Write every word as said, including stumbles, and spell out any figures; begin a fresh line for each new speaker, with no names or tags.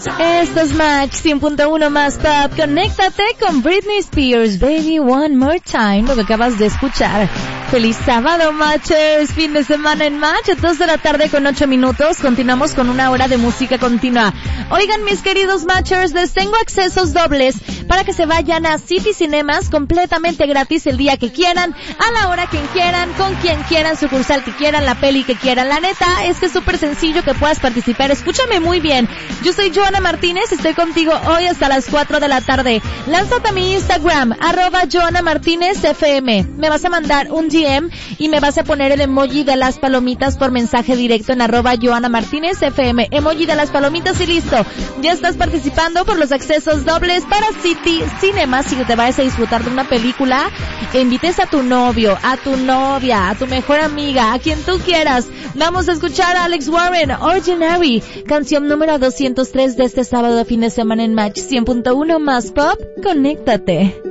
Esto es Match cien punto uno más Pop. Conéctate con Britney Spears, Baby One More Time, lo que acabas de escuchar. Feliz sábado, Matchers. Fin de semana en Match, dos de la tarde con ocho minutos. Continuamos con una hora de música continua. Oigan, mis queridos Matchers, les tengo accesos dobles para que se vayan a City Cinemas completamente gratis el día que quieran, a la hora que quieran, con quien quieran, sucursal que quieran, la peli que quieran. La neta es que es súper sencillo que puedas participar. Escúchame muy bien. Yo soy Joana Martínez, estoy contigo hoy hasta las cuatro de la tarde. Lánzate a mi Instagram, arroba Joana Martínez F M. Me vas a mandar un D M y me vas a poner el emoji de las palomitas por mensaje directo en arroba Joana Martínez F M. Emoji de las palomitas y listo. Ya estás participando por los accesos dobles para City Cinemas y que te vayas a disfrutar de una película. E invites a tu novio, a tu novia, a tu mejor amiga, a quien tú quieras. Vamos a escuchar a Alex Warren, Ordinary, canción número doscientos tres de este sábado de fin de semana en Match cien punto uno más Pop. Conéctate.